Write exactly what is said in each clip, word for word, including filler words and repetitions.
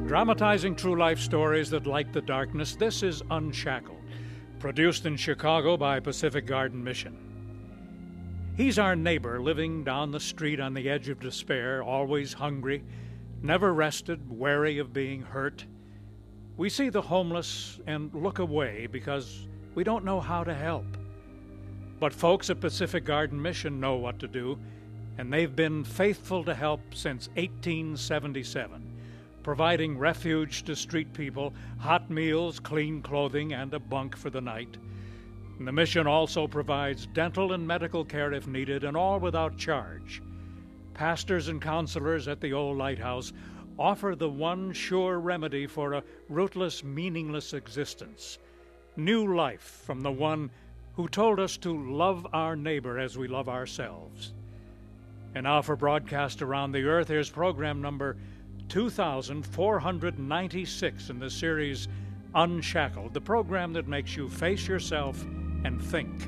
Dramatizing true life stories that light the darkness, this is Unshackled, produced in Chicago by Pacific Garden Mission. He's our neighbor living down the street on the edge of despair, always hungry, never rested, wary of being hurt. We see the homeless and look away because we don't know how to help. But folks at Pacific Garden Mission know what to do, and they've been faithful to help since eighteen seventy-seven, providing refuge to street people, hot meals, clean clothing, and a bunk for the night. And the mission also provides dental and medical care if needed, and all without charge. Pastors and counselors at the old lighthouse offer the one sure remedy for a rootless, meaningless existence. New life from the one who told us to love our neighbor as we love ourselves. And now for broadcast around the earth, here's program number two thousand four hundred ninety-six in the series Unshackled, the program that makes you face yourself and think.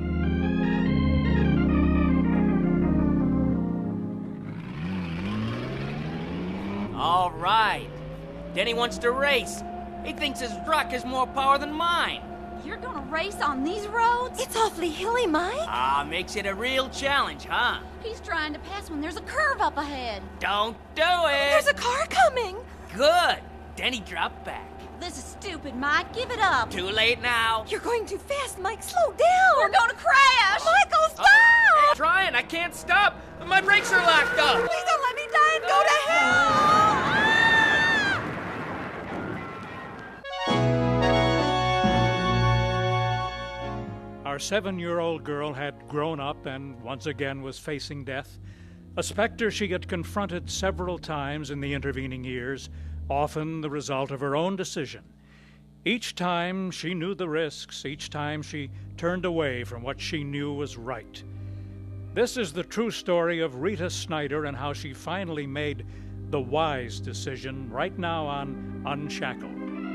All right. Denny wants to race. He thinks his truck has more power than mine. You're gonna race on these roads? It's awfully hilly, Mike. Ah, makes it a real challenge, huh? He's trying to pass when there's a curve up ahead. Don't do it! There's a car coming. Good. Denny, drop back. This is stupid, Mike. Give it up. Too late now. You're going too fast, Mike. Slow down. We're gonna crash. Michael, stop! Oh, hey, trying. I can't stop. My brakes are locked up. Please don't let me die and go to hell. Our seven-year-old girl had grown up and once again was facing death, a specter she had confronted several times in the intervening years, often the result of her own decision. Each time she knew the risks, each time she turned away from what she knew was right. This is the true story of Rita Snyder and how she finally made the wise decision right now on Unshackled.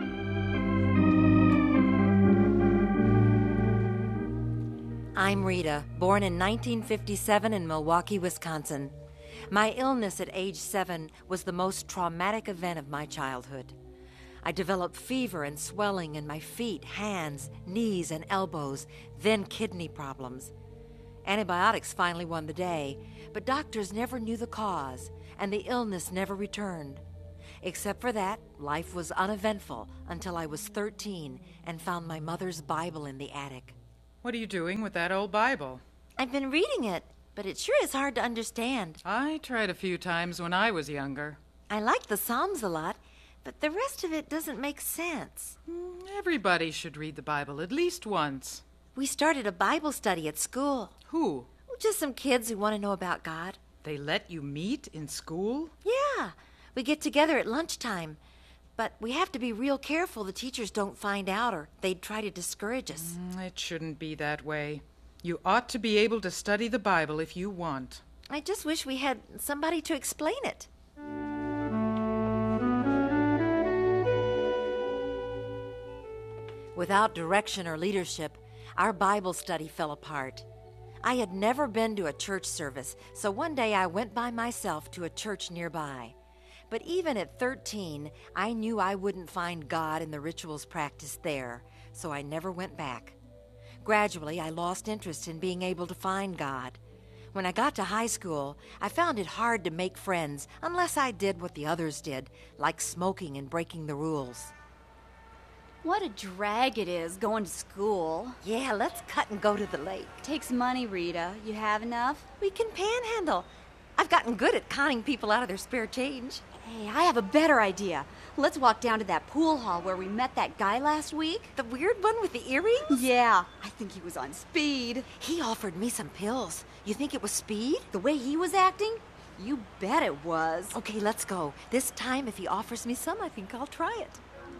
I'm Rita, born in nineteen fifty-seven in Milwaukee, Wisconsin. My illness at age seven was the most traumatic event of my childhood. I developed fever and swelling in my feet, hands, knees, and elbows, then kidney problems. Antibiotics finally won the day, but doctors never knew the cause, and the illness never returned. Except for that, life was uneventful until I was thirteen and found my mother's Bible in the attic. What are you doing with that old Bible? I've been reading it, but it sure is hard to understand. I tried a few times when I was younger. I like the Psalms a lot, but the rest of it doesn't make sense. Everybody should read the Bible at least once. We started a Bible study at school. Who? Just some kids who want to know about God. They let you meet in school? Yeah, we get together at lunchtime. But we have to be real careful the teachers don't find out or they'd try to discourage us. Mm, it shouldn't be that way. You ought to be able to study the Bible if you want. I just wish we had somebody to explain it. Without direction or leadership, our Bible study fell apart. I had never been to a church service, so one day I went by myself to a church nearby. But even at thirteen, I knew I wouldn't find God in the rituals practiced there, so I never went back. Gradually, I lost interest in being able to find God. When I got to high school, I found it hard to make friends unless I did what the others did, like smoking and breaking the rules. What a drag it is going to school. Yeah, let's cut and go to the lake. Takes money, Rita. You have enough? We can panhandle. I've gotten good at conning people out of their spare change. Hey, I have a better idea. Let's walk down to that pool hall where we met that guy last week. The weird one with the earrings? Yeah, I think he was on speed. He offered me some pills. You think it was speed? The way he was acting? You bet it was. Okay, let's go. This time, if he offers me some, I think I'll try it.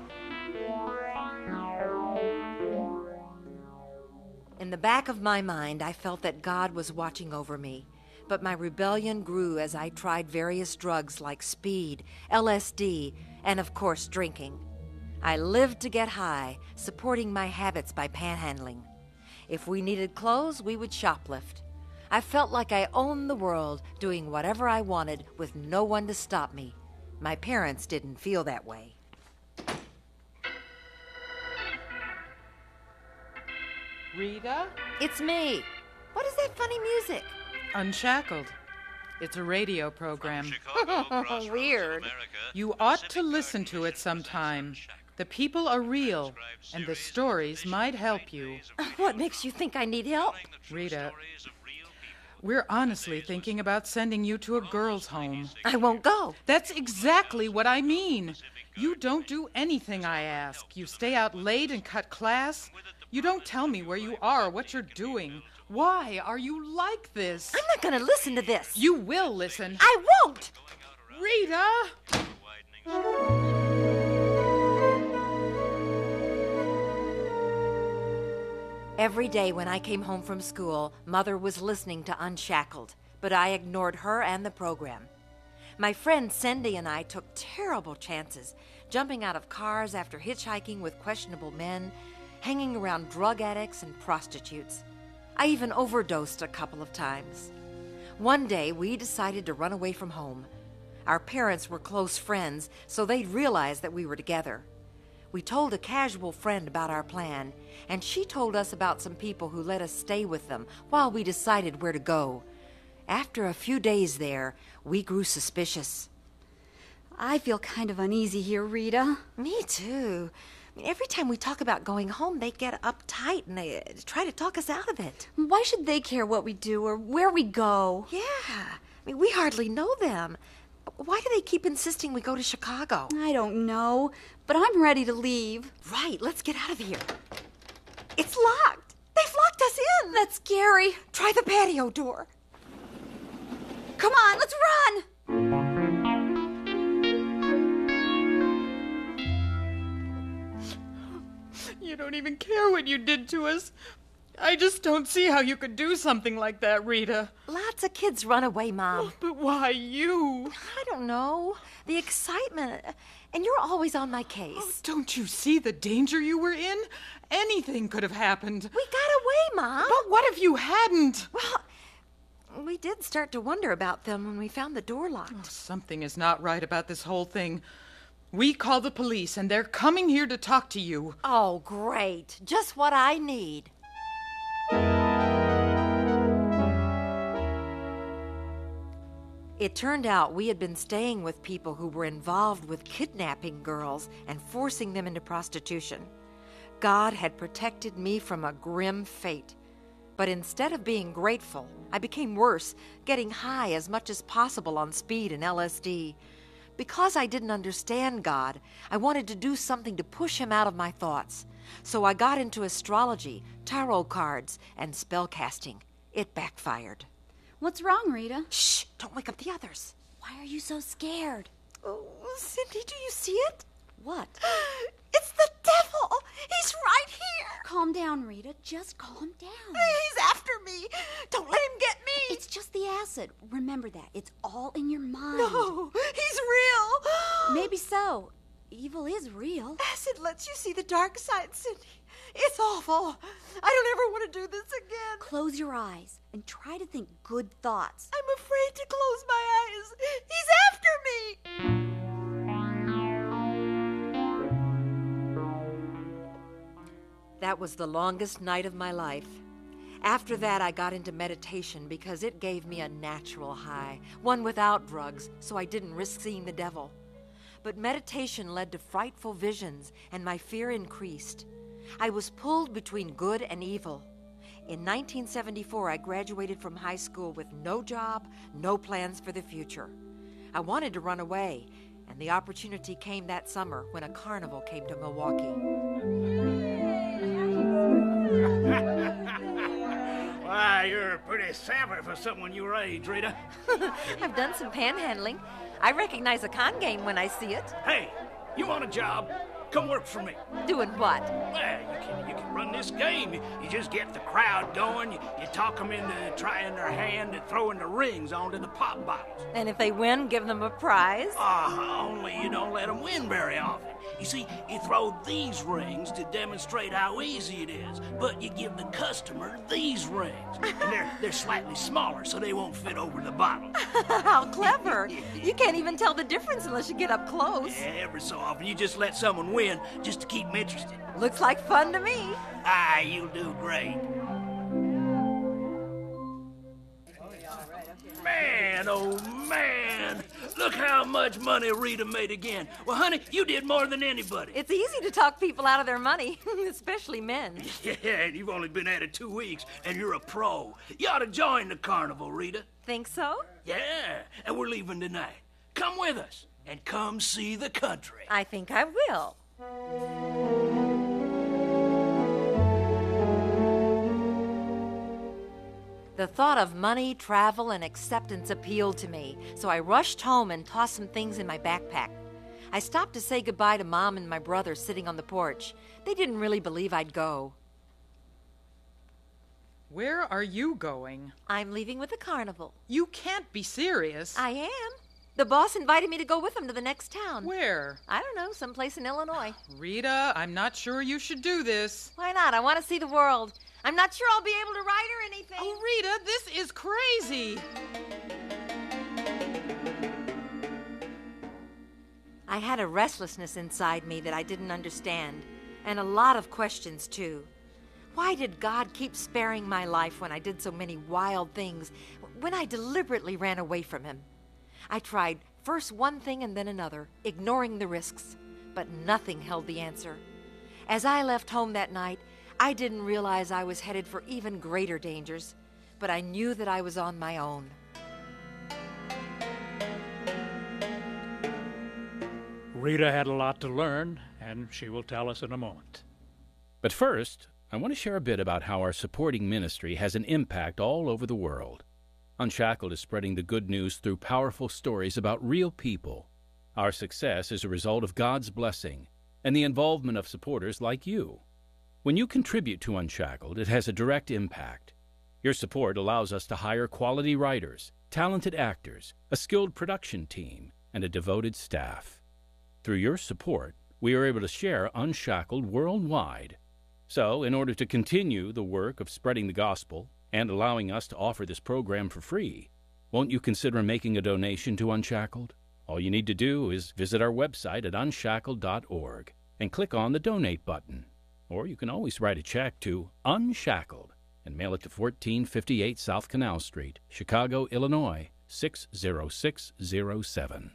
In the back of my mind, I felt that God was watching over me. But my rebellion grew as I tried various drugs like speed, L S D, and of course drinking. I lived to get high, supporting my habits by panhandling. If we needed clothes, we would shoplift. I felt like I owned the world, doing whatever I wanted with no one to stop me. My parents didn't feel that way. Rita? It's me. What is that funny music? Unshackled. It's a radio program. Weird. You ought to listen to it sometime. The people are real, and the stories might help you. What makes you think I need help? Rita, we're honestly thinking about sending you to a girls' home. I won't go. That's exactly what I mean. You don't do anything I ask. You stay out late and cut class. You don't tell me where you are or what you're doing. Why are you like this? I'm not going to listen to this. You will listen. I won't! Rita! Every day when I came home from school, Mother was listening to Unshackled, but I ignored her and the program. My friend Cindy and I took terrible chances, jumping out of cars after hitchhiking with questionable men, hanging around drug addicts and prostitutes. I even overdosed a couple of times. One day, we decided to run away from home. Our parents were close friends, so they'd realized that we were together. We told a casual friend about our plan, and she told us about some people who let us stay with them while we decided where to go. After a few days there, we grew suspicious. I feel kind of uneasy here, Rita. Me too. I mean, every time we talk about going home, they get uptight and they uh, try to talk us out of it. Why should they care what we do or where we go? Yeah. I mean, we hardly know them. Why do they keep insisting we go to Chicago? I don't know, but I'm ready to leave. Right, let's get out of here. It's locked. They've locked us in. That's scary. Try the patio door. Come on, let's run! You don't even care what you did to us. I just don't see how you could do something like that, Rita. Lots of kids run away, Mom. But why you? I don't know. The excitement. And you're always on my case. Oh, don't you see the danger you were in? Anything could have happened. We got away, Mom. But what if you hadn't? Well, we did start to wonder about them when we found the door locked. Oh, something is not right about this whole thing. We called the police, and they're coming here to talk to you. Oh, great. Just what I need. It turned out we had been staying with people who were involved with kidnapping girls and forcing them into prostitution. God had protected me from a grim fate. But instead of being grateful, I became worse, getting high as much as possible on speed and L S D. Because I didn't understand God, I wanted to do something to push him out of my thoughts. So I got into astrology, tarot cards, and spellcasting. It backfired. What's wrong, Rita? Shh! Don't wake up the others. Why are you so scared? Oh, Cindy, do you see it? What? It's the devil! He's right here! Calm down, Rita. Just calm down. He's after me! Don't let him get me! It's just the acid. Remember that. It's all in your mind. No! He's real! Maybe so. Evil is real. Acid lets you see the dark side, Cindy. It's awful. I don't ever want to do this again. Close your eyes and try to think good thoughts. I'm afraid to close my eyes. He's after me! That was the longest night of my life. After that, I got into meditation because it gave me a natural high, one without drugs, so I didn't risk seeing the devil. But meditation led to frightful visions, and my fear increased. I was pulled between good and evil. In nineteen seventy-four, I graduated from high school with no job, no plans for the future. I wanted to run away, and the opportunity came that summer when a carnival came to Milwaukee. Why, you're pretty savvy for someone your age, Rita. I've done some panhandling. I recognize a con game when I see it. Hey, you want a job? come work for me. Doing what? Well, you can, you can run this game. You, you just get the crowd going. You, you talk them into trying their hand at throwing the rings onto the pop bottles. And if they win, give them a prize? Ah, only you don't let them win very often. You see, you throw these rings to demonstrate how easy it is, but you give the customer these rings. And they're, they're slightly smaller, so they won't fit over the bottle. How clever. You can't even tell the difference unless you get up close. Yeah, every so often, you just let someone win just to keep them interested. Looks like fun to me. Ah, you'll do great. Man, oh man, look how much money Rita made again. Well, honey, you did more than anybody. It's easy to talk people out of their money, especially men. Yeah, and you've only been at it two weeks, and you're a pro. You ought to join the carnival, Rita. Think so? Yeah, and we're leaving tonight. Come with us, and come see the country. I think I will. The thought of money, travel, and acceptance appealed to me, so I rushed home and tossed some things in my backpack. I stopped to say goodbye to Mom and my brother sitting on the porch. They didn't really believe I'd go. Where are you going? I'm leaving with the carnival. You can't be serious. I am. The boss invited me to go with him to the next town. Where? I don't know, someplace in Illinois. Rita, I'm not sure you should do this. Why not? I want to see the world. I'm not sure I'll be able to ride or anything. Oh, Rita, this is crazy. I had a restlessness inside me that I didn't understand, and a lot of questions, too. Why did God keep sparing my life when I did so many wild things, when I deliberately ran away from Him? I tried first one thing and then another, ignoring the risks, but nothing held the answer. As I left home that night, I didn't realize I was headed for even greater dangers, but I knew that I was on my own. Rita had a lot to learn, and she will tell us in a moment. But first, I want to share a bit about how our supporting ministry has an impact all over the world. Unshackled is spreading the good news through powerful stories about real people. Our success is a result of God's blessing and the involvement of supporters like you. When you contribute to Unshackled, it has a direct impact. Your support allows us to hire quality writers, talented actors, a skilled production team, and a devoted staff. Through your support, we are able to share Unshackled worldwide. So, in order to continue the work of spreading the gospel and allowing us to offer this program for free, won't you consider making a donation to Unshackled? All you need to do is visit our website at unshackled dot org and click on the Donate button. Or you can always write a check to Unshackled and mail it to fourteen fifty-eight South Canal Street, Chicago, Illinois, six zero six zero seven.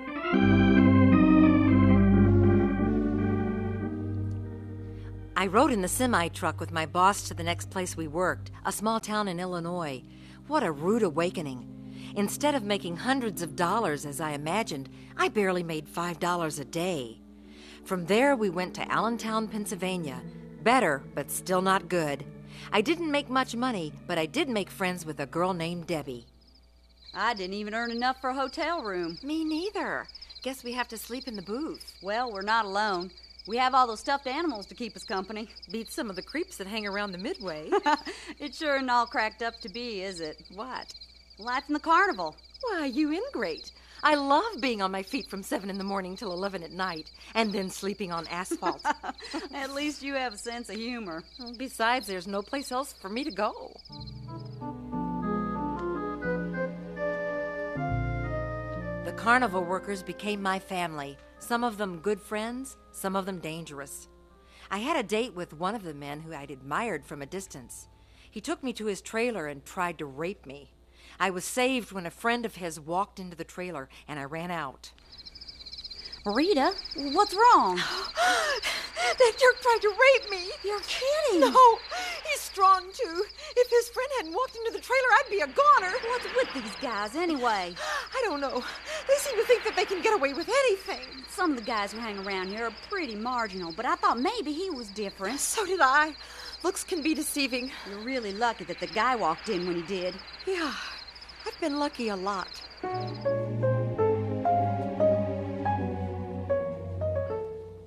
I rode in the semi-truck with my boss to the next place we worked, a small town in Illinois. What a rude awakening. Instead of making hundreds of dollars as I imagined, I barely made five dollars a day. From there, we went to Allentown, Pennsylvania. Better, but still not good. I didn't make much money, but I did make friends with a girl named Debbie. I didn't even earn enough for a hotel room. Me neither. Guess we have to sleep in the booth. Well, we're not alone. We have all those stuffed animals to keep us company. Beats some of the creeps that hang around the Midway. It sure isn't all cracked up to be, is it? What? Life in the carnival. Why, you ingrate. I love being on my feet from seven in the morning till eleven at night, and then sleeping on asphalt. At least you have a sense of humor. Besides, there's no place else for me to go. The carnival workers became my family, some of them good friends, some of them dangerous. I had a date with one of the men who I'd admired from a distance. He took me to his trailer and tried to rape me. I was saved when a friend of his walked into the trailer, and I ran out. Rita, what's wrong? That jerk tried to rape me. You're kidding. No, he's strong, too. If his friend hadn't walked into the trailer, I'd be a goner. What's with these guys, anyway? I don't know. They seem to think that they can get away with anything. Some of the guys who hang around here are pretty marginal, but I thought maybe he was different. So did I. Looks can be deceiving. You're really lucky that the guy walked in when he did. Yeah, I've been lucky a lot.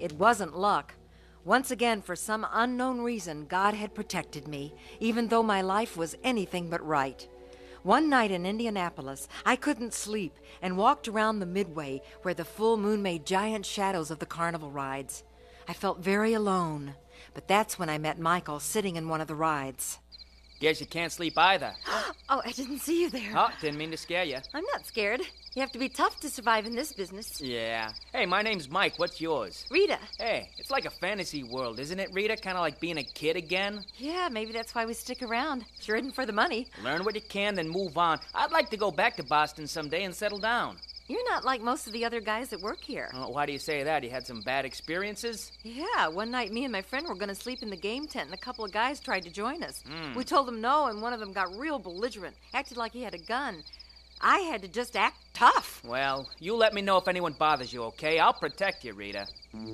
It wasn't luck. Once again, for some unknown reason, God had protected me, even though my life was anything but right. One night in Indianapolis, I couldn't sleep and walked around the midway where the full moon made giant shadows of the carnival rides. I felt very alone, but that's when I met Michael sitting in one of the rides. Guess you can't sleep either. Oh, I didn't see you there. Oh, didn't mean to scare you. I'm not scared. You have to be tough to survive in this business. Yeah. Hey, my name's Mike. What's yours? Rita. Hey, it's like a fantasy world, isn't it, Rita? Kind of like being a kid again? Yeah, maybe that's why we stick around. Sure isn't for the money. Learn what you can, then move on. I'd like to go back to Boston someday and settle down. You're not like most of the other guys that work here. Uh, why do you say that? You had some bad experiences? Yeah, one night me and my friend were going to sleep in the game tent and a couple of guys tried to join us. Mm. We told them no, and one of them got real belligerent, acted like he had a gun. I had to just act tough. Well, you let me know if anyone bothers you, okay? I'll protect you, Rita.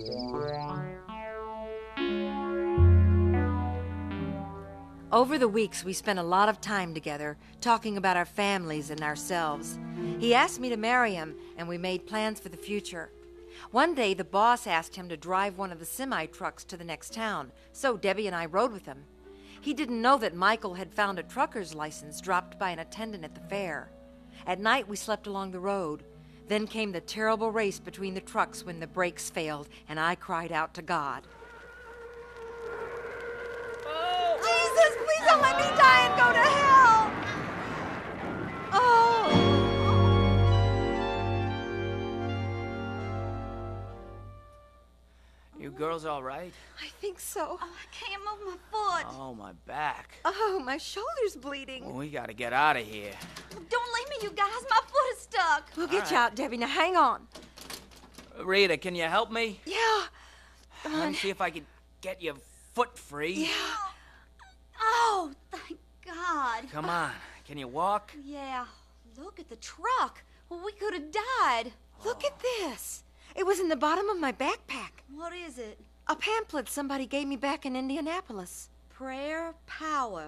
Over the weeks, we spent a lot of time together, talking about our families and ourselves. He asked me to marry him, and we made plans for the future. One day, the boss asked him to drive one of the semi-trucks to the next town, so Debbie and I rode with him. He didn't know that Michael had found a trucker's license dropped by an attendant at the fair. At night, we slept along the road. Then came the terrible race between the trucks when the brakes failed, and I cried out to God. Jesus, please don't let me die and go to hell! Oh! You girls all right? I think so. Oh, I can't move my foot. Oh, my back. Oh, my shoulder's bleeding. Well, we gotta get out of here. Don't leave me, you guys. My foot is stuck. We'll get All you right. out, Debbie. Now hang on. Rita, can you help me? Yeah. Come Let on. me see if I can get your foot free. Yeah. Oh, thank God. Come on. Can you walk? Yeah. Look at the truck. Well, we could have died. Look at this. It was in the bottom of my backpack. What is it? A pamphlet somebody gave me back in Indianapolis. Prayer power.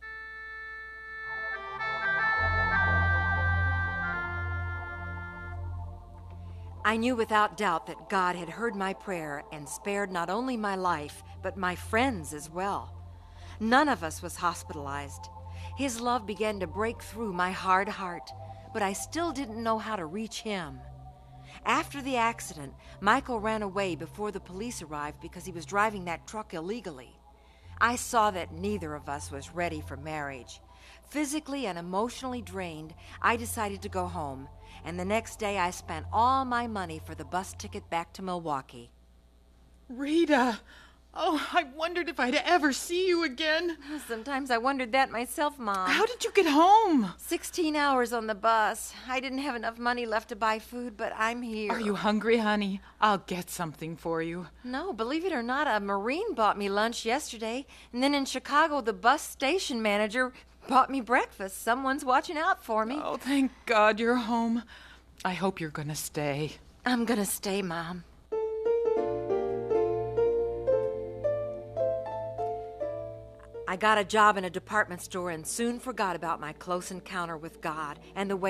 I knew without doubt that God had heard my prayer and spared not only my life, but my friends as well. None of us was hospitalized. His love began to break through my hard heart, but I still didn't know how to reach him. After the accident, Michael ran away before the police arrived because he was driving that truck illegally. I saw that neither of us was ready for marriage. Physically and emotionally drained, I decided to go home, and the next day I spent all my money for the bus ticket back to Milwaukee. Rita! Oh, I wondered if I'd ever see you again. Sometimes I wondered that myself, Mom. How did you get home? Sixteen hours on the bus. I didn't have enough money left to buy food, but I'm here. Are you hungry, honey? I'll get something for you. No, believe it or not, a Marine bought me lunch yesterday, and then in Chicago, the bus station manager bought me breakfast. Someone's watching out for me. Oh, thank God you're home. I hope you're gonna stay. I'm gonna stay, Mom. I got a job in a department store and soon forgot about my close encounter with God and the way